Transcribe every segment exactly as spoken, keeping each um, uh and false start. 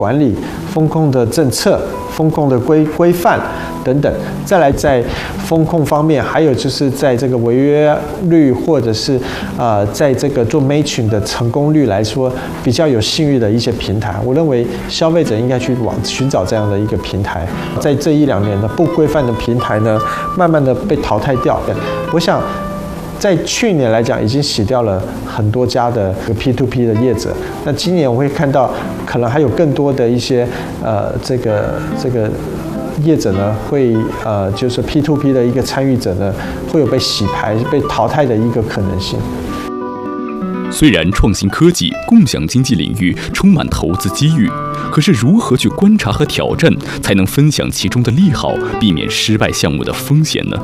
管理、风控的政策、风控的规规范等等。再来，在风控方面，还有就是在这个违约率或者是呃，在这个做 matching 的成功率来说，比较有信誉的一些平台，我认为消费者应该去往寻找这样的一个平台。在这一两年呢，不规范的平台呢，慢慢的被淘汰掉。我想。在去年来讲，已经洗掉了很多家的 P to P 的业者。那今年我会看到，可能还有更多的一些呃，这个这个业者呢，会呃，就是 P to P 的一个参与者呢，会有被洗牌、被淘汰的一个可能性。 虽然创新科技、共享经济领域充满投资机遇，可是如何去观察和挑战，才能分享其中的利好，避免失败项目的风险呢？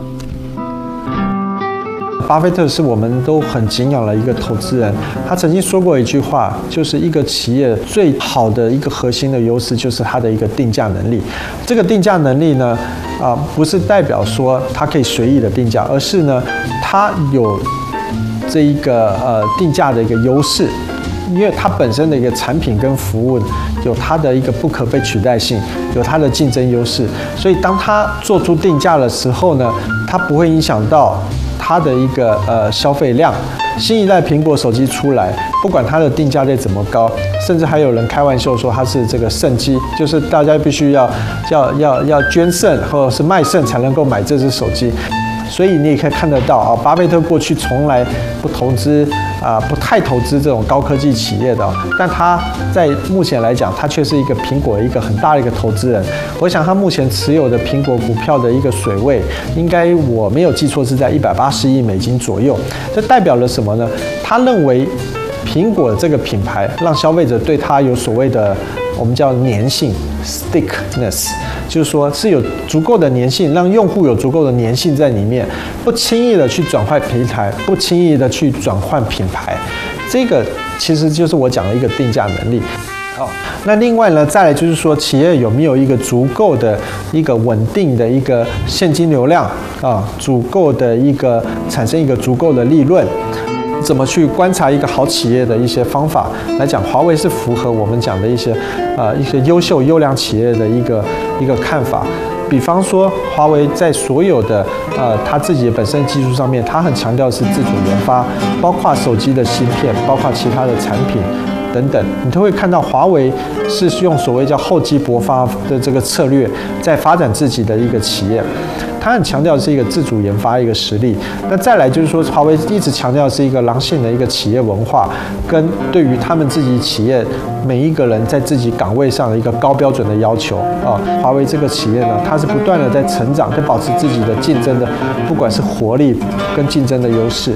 巴菲特是我们都很敬仰的一个投资人，他曾经说过一句话，就是一个企业最好的一个核心的优势就是它的一个定价能力。这个定价能力呢，啊、呃，不是代表说它可以随意的定价，而是呢，它有这一个呃定价的一个优势。因为它本身的一个产品跟服务有它的一个不可被取代性，有它的竞争优势，所以当它做出定价的时候呢，它不会影响到它的一个呃消费量。新一代苹果手机出来，不管它的定价率怎么高，甚至还有人开玩笑说它是这个肾机，就是大家必须要要要要捐肾或者是卖肾才能够买这只手机。所以你也可以看得到啊，巴菲特过去从来不投资啊，不太投资这种高科技企业的，但他在目前来讲，他却是一个苹果一个很大的一个投资人。我想他目前持有的苹果股票的一个水位，应该我没有记错是在一百八十亿美金左右。这代表了什么呢？他认为苹果这个品牌让消费者对它有所谓的我们叫粘性 （stickiness）， 就是说是有足够的粘性，让用户有足够的粘性在里面，不轻易的去转换平台，不轻易的去转换品牌。这个其实就是我讲的一个定价能力。好，那另外呢，再来就是说，企业有没有一个足够的一个稳定的一个现金流量啊，足够的一个产生一个足够的利润。怎么去观察一个好企业的一些方法来讲，华为是符合我们讲的一些呃一些优秀优良企业的一个一个看法。比方说，华为在所有的呃它自己本身技术上面，它很强调是自主研发，包括手机的芯片，包括其他的产品等等，你都会看到华为是用所谓叫厚积薄发的这个策略，在发展自己的一个企业。它很强调的是一个自主研发一个实力。那再来就是说，华为一直强调的是一个狼性的一个企业文化，跟对于他们自己企业每一个人在自己岗位上的一个高标准的要求啊。华为这个企业呢，它是不断的在成长，在保持自己的竞争的，不管是活力跟竞争的优势。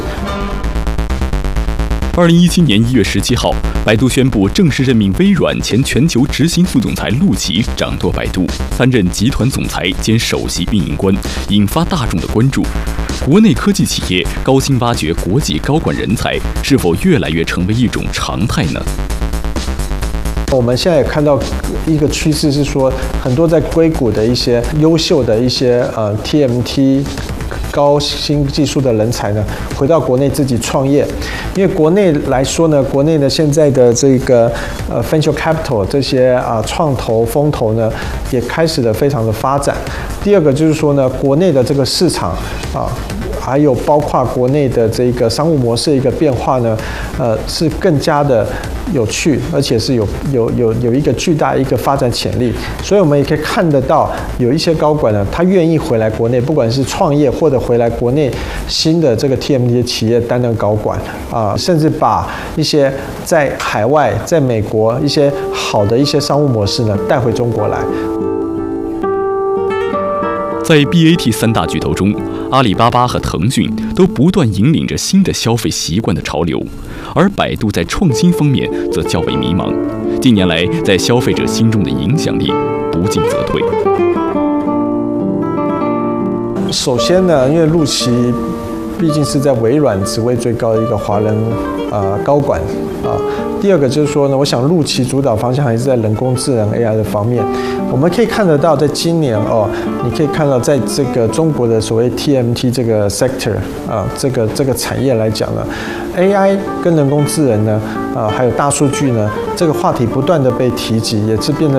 二零一七年一月十七号，百度宣布正式任命微软前全球执行副总裁陆琪掌舵百度，担任集团总裁兼首席运营官，引发大众的关注。国内科技企业高薪挖掘国际高管人才，是否越来越成为一种常态呢？ 我们现在也看到一个趋势是说，很多在硅谷的一些优秀的一些呃 T M T。高新技术的人才呢，回到国内自己创业，因为国内来说呢，国内的现在的这个呃 venture capital 这些啊创投风投呢，也开始的非常的发展。第二个就是说呢，国内的这个市场啊，还有包括国内的这个商务模式的一个变化呢，呃，是更加的有趣，而且是有有有有一个巨大一个发展潜力。所以我们也可以看得到，有一些高管呢，他愿意回来国内，不管是创业或者回来国内新的这个 T M T 企业担任高管啊，甚至把一些在海外、在美国一些好的一些商务模式呢带回中国来。 在 B A T 三大巨头中，阿里巴巴和腾讯都不断引领着新的消费习惯的潮流，而百度在创新方面则较为迷茫，近年来在消费者心中的影响力不进则退。 首先呢，因为陆琪毕竟是在微软职位最高的一个华人呃高管啊。第二个就是说呢，我想陆琪主导方向还是在人工智能 A I 的方面。我们可以看得到，在今年哦，你可以看到在这个中国的所谓 T M T 这个 sector 啊，这个这个产业来讲呢 ，A I 跟人工智能呢，啊，还有大数据呢，这个话题不断的被提及，也是变得